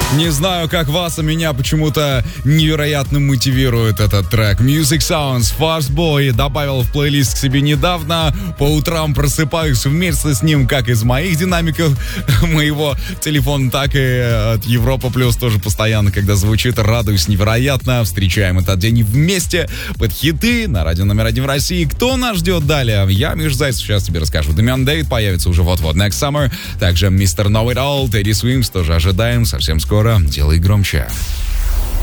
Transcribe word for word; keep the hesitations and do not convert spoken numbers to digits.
Не знаю, как вас, а меня почему-то невероятно мотивирует этот трек. Music Sounds, Fast Boy добавил в плейлист к себе недавно. По утрам просыпаюсь вместе с ним, как из моих динамиков моего телефона, так и от Европа Плюс тоже постоянно, когда звучит, радуюсь невероятно. Встречаем этот день вместе под хиты на радио номер один в России. Кто нас ждет далее? Я, Миш Зайцев, сейчас тебе расскажу. Дамиан Дэвид появится уже вот-вот, Next Summer. Также мистер Know It All, Teddy Swims тоже ожидаем совсем скоро. Делай громче.